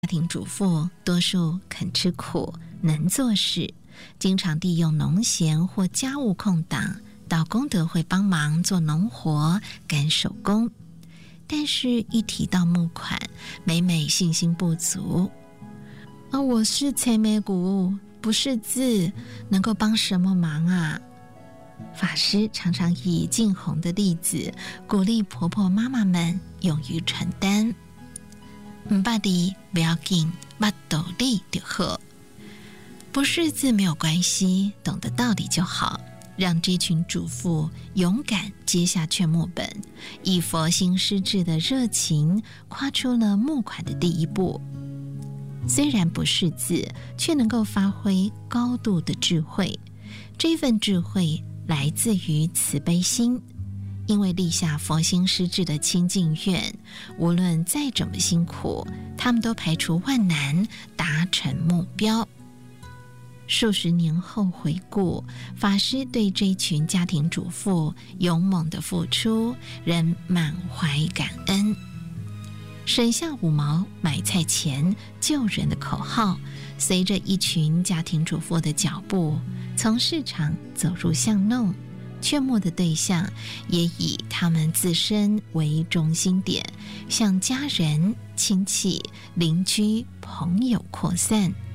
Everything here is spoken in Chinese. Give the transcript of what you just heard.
家庭主妇多数肯吃苦，能做事，经常利用农闲或家务空档到功德会帮忙做农活、赶手工。但是一提到募款，每每信心不足。我是采美谷，不识字，能够帮什么忙啊？法师常常以静红的例子鼓励婆婆妈妈们勇于承担。唔捌的不要紧，捌道理就好。不识字没有关系，懂得道理就好。让这群主妇勇敢接下劝募本，以佛心施志的热情跨出了募款的第一步。虽然不识字，却能够发挥高度的智慧。这份智慧来自于慈悲心，因为立下佛心施志的清净愿，无论再怎么辛苦，他们都排除万难达成目标。数十年后回顾，法师对这群家庭主妇勇猛的付出仍满怀感恩。省下5毛买菜钱救人的口号，随着一群家庭主妇的脚步，从市场走入巷弄，劝募的对象也以他们自身为中心点，向家人、亲戚、邻居、朋友扩散。